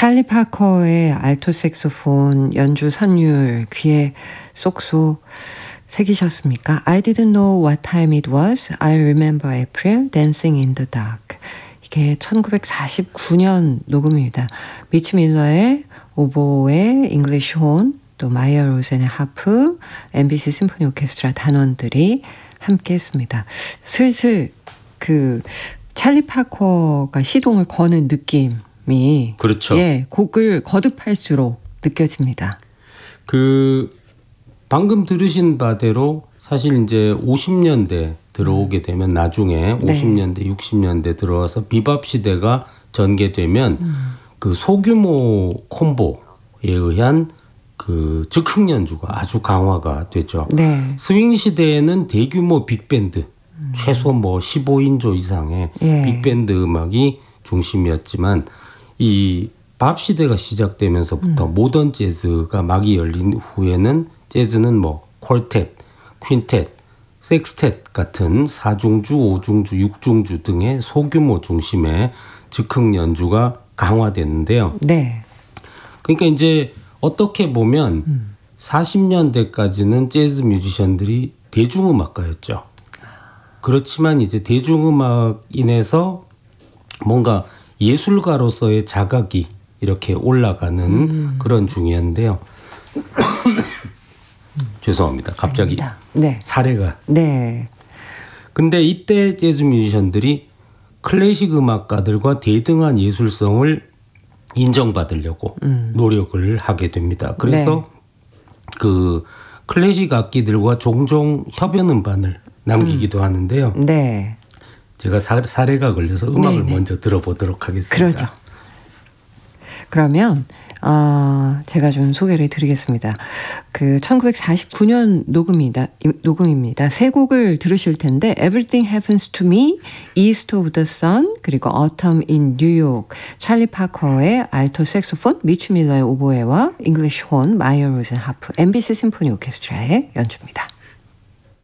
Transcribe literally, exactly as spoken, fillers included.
찰리 파커의 알토 색소폰 연주 선율 귀에 쏙쏙 새기셨습니까? I didn't know what time it was. I remember April dancing in the dark. 이게 천구백사십구 년 녹음입니다. 미치 밀러의 오보의 잉글리쉬 혼, 또 마이어 로젠의 하프, 엠비씨 심포니 오케스트라 단원들이 함께 했습니다. 슬슬 그 찰리 파커가 시동을 거는 느낌이 그렇죠. 예, 곡을 거듭할수록 느껴집니다. 그 방금 들으신 바대로 사실 이제 오십 년대 들어오게 되면 나중에 네. 오십 년대, 육십 년대 들어와서 비밥 시대가 전개되면 음. 그 소규모 콤보에 의한 그 즉흥 연주가 아주 강화가 되죠. 네. 스윙 시대에는 대규모 빅밴드 음. 최소 뭐 십오 인조 이상의 예. 빅밴드 음악이 중심이었지만 이 밥 시대가 시작되면서부터 음. 모던 재즈가 막이 열린 후에는 재즈는 뭐 콜텟, 퀸텟, 섹스텟 같은 사중주, 오중주, 육중주 등의 소규모 중심의 즉흥 연주가 강화됐는데요. 네. 그러니까 이제 어떻게 보면 음. 사십 년대까지는 재즈 뮤지션들이 대중음악가였죠. 그렇지만 이제 대중음악인에서 뭔가 예술가로서의 자각이 이렇게 올라가는 음. 그런 중이었는데요. 죄송합니다. 갑자기 네. 사례가. 네. 근데 이때 재즈 뮤지션들이 클래식 음악가들과 대등한 예술성을 인정받으려고 음. 노력을 하게 됩니다. 그래서 네. 그 클래식 악기들과 종종 협연 음반을 남기기도 음. 하는데요. 네. 제가 사, 사례가 걸려서 음악을 네네. 먼저 들어보도록 하겠습니다. 그러죠. 그러면 어, 제가 좀 소개를 드리겠습니다. 그 천구백사십구 년 녹음이다, 녹음입니다. 세 곡을 들으실 텐데 Everything Happens to Me, East of the Sun, 그리고 Autumn in New York, 찰리 파커의 알토 색소폰, 미치 밀러의 오보에와 잉글리쉬 혼, 마이어 로젠 하프, 엠비씨 심포니 오케스트라의 연주입니다.